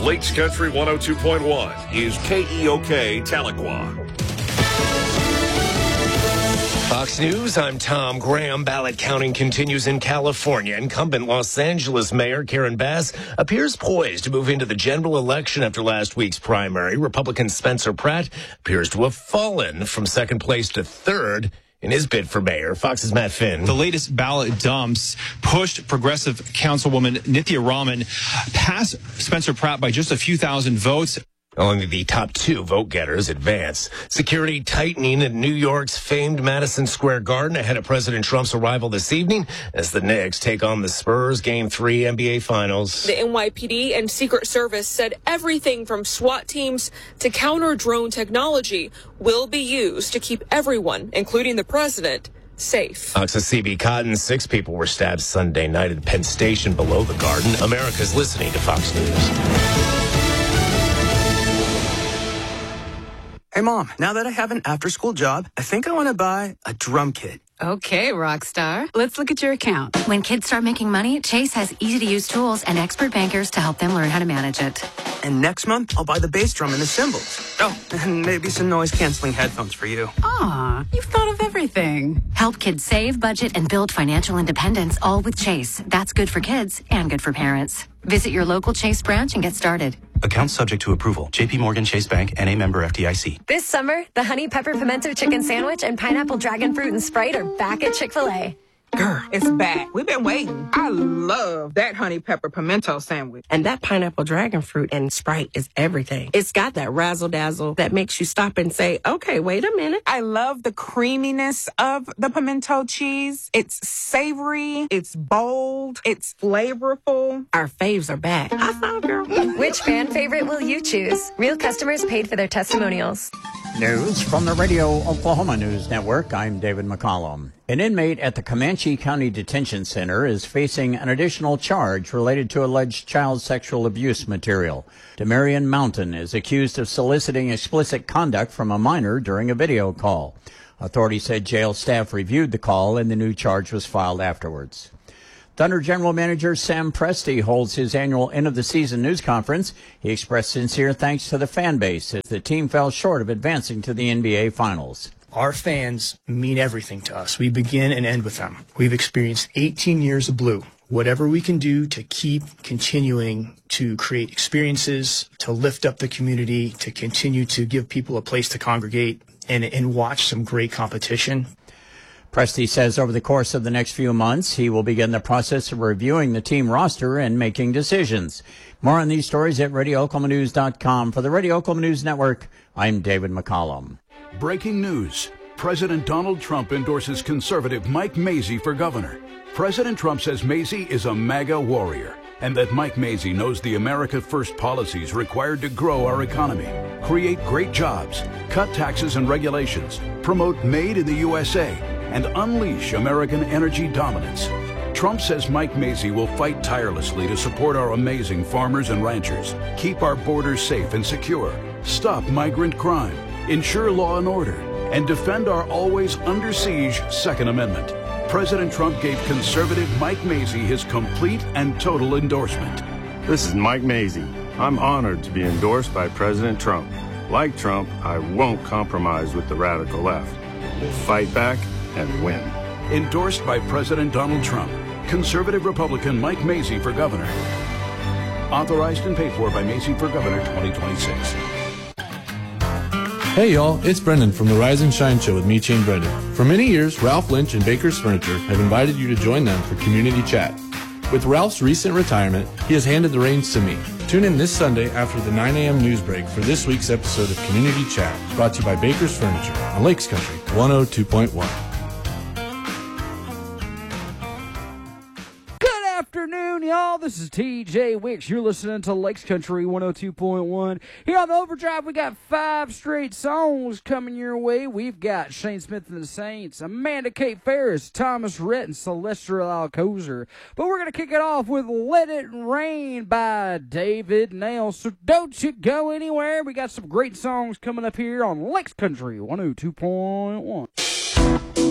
Lakes Country 102.1 is KEOK Tahlequah. Fox News, I'm Tom Graham. Ballot counting continues in California. Incumbent Los Angeles Mayor Karen Bass appears poised to move into the general election after last week's primary. Republican Spencer Pratt appears to have fallen from second place to third in his bid for mayor. Fox's Matt Finn. The latest ballot dumps pushed progressive Councilwoman Nithya Raman past Spencer Pratt by just a few thousand votes. Only the top two vote-getters advance. Security tightening in New York's famed Madison Square Garden ahead of President Trump's arrival this evening as the Knicks take on the Spurs Game 3 NBA Finals. The NYPD and Secret Service said everything from SWAT teams to counter-drone technology will be used to keep everyone, including the president, safe. Fox's CB Cotton, 6 people were stabbed Sunday night at Penn Station below the Garden. America's listening to Fox News. Hey, Mom, now that I have an after-school job, I think I want to buy a drum kit. Okay, rock star. Let's look at your account. When kids start making money, Chase has easy-to-use tools and expert bankers to help them learn how to manage it. And next month, I'll buy the bass drum and the cymbals. Oh, and maybe some noise-canceling headphones for you. Aw, you've thought of everything. Help kids save, budget, and build financial independence, all with Chase. That's good for kids and good for parents. Visit your local Chase branch and get started. Account subject to approval. J.P. Morgan Chase Bank, N.A. member FDIC. This summer, the Honey Pepper Pimento Chicken Sandwich and Pineapple Dragon Fruit and Sprite are back at Chick-fil-A. Girl, it's back. We've been waiting. I love that Honey Pepper Pimento Sandwich. And that Pineapple Dragon Fruit and Sprite is everything. It's got that razzle-dazzle that makes you stop and say, okay, wait a minute. I love the creaminess of the pimento cheese. It's savory. It's bold. It's flavorful. Our faves are back. High five, girl. Which fan favorite will you choose? Real customers paid for their testimonials. News from the Radio Oklahoma News Network. I'm David McCollum. An inmate at the Comanche County Detention Center is facing an additional charge related to alleged child sexual abuse material. Demarion Mountain is accused of soliciting explicit conduct from a minor during a video call. Authorities said jail staff reviewed the call and the new charge was filed afterwards. Thunder General Manager Sam Presti holds his annual end-of-the-season news conference. He expressed sincere thanks to the fan base as the team fell short of advancing to the NBA Finals. Our fans mean everything to us. We begin and end with them. We've experienced 18 years of blue. Whatever we can do to keep continuing to create experiences, to lift up the community, to continue to give people a place to congregate and watch some great competition. Presti says over the course of the next few months, he will begin the process of reviewing the team roster and making decisions. More on these stories at RadioOklahomaNews.com. For the Radio Oklahoma News Network, I'm David McCollum. Breaking news. President Donald Trump endorses conservative Mike Mazzei for governor. President Trump says Mazzei is a MAGA warrior and that Mike Mazzei knows the America First policies required to grow our economy, create great jobs, cut taxes and regulations, promote Made in the USA, and unleash American energy dominance. Trump says Mike Mazzei will fight tirelessly to support our amazing farmers and ranchers, keep our borders safe and secure, stop migrant crime, ensure law and order, and defend our always under siege Second Amendment. President Trump gave conservative Mike Mazzei his complete and total endorsement. This is Mike Mazzei. I'm honored to be endorsed by President Trump. Like Trump, I won't compromise with the radical left. We'll fight back and win. Endorsed by President Donald Trump. Conservative Republican Mike Mazzei for governor. Authorized and paid for by Mazzei for Governor 2026. Hey y'all, it's Brendan from the Rise and Shine Show with Michi and Brendan. For many years, Ralph Lynch and Baker's Furniture have invited you to join them for community chat. With Ralph's recent retirement, he has handed the reins to me. Tune in this Sunday after the 9 a.m. news break for this week's episode of Community Chat, brought to you by Baker's Furniture on Lakes Country 102.1. Afternoon, y'all. This is TJ Wicks. You're listening to Lakes Country 102.1. Here on the Overdrive, we got 5 straight songs coming your way. We've got Shane Smith and the Saints, Amanda Kate Ferris, Thomas Rhett, and Celestial Alcozer. But we're going to kick it off with Let It Rain by David Nail. So don't you go anywhere. We got some great songs coming up here on Lakes Country 102.1.